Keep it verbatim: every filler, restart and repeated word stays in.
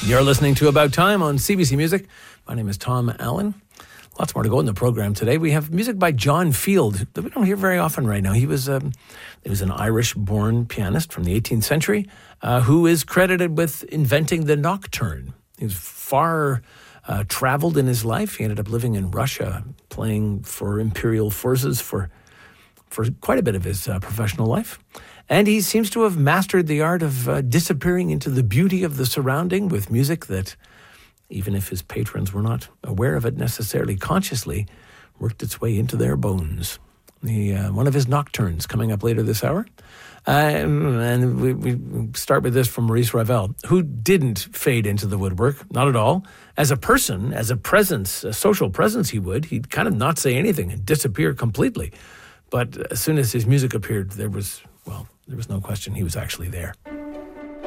You're listening to About Time on C B C Music. My name is Tom Allen. Lots more to go in the program today. We have music by John Field that we don't hear very often right now. He was um, he was an Irish-born pianist from the eighteenth century uh, who is credited with inventing the nocturne. He was far uh, traveled in his life. He ended up living in Russia, playing for imperial forces for for quite a bit of his uh, professional life. And he seems to have mastered the art of uh, disappearing into the beauty of the surrounding with music that, even if his patrons were not aware of it necessarily consciously, worked its way into their bones. The, uh, one of his nocturnes coming up later this hour. Uh, and we, we start with this from Maurice Ravel, who didn't fade into the woodwork, not at all. As a person, as a presence, a social presence he would, he'd kind of not say anything and disappear completely. But as soon as his music appeared, there was, well, there was no question he was actually there.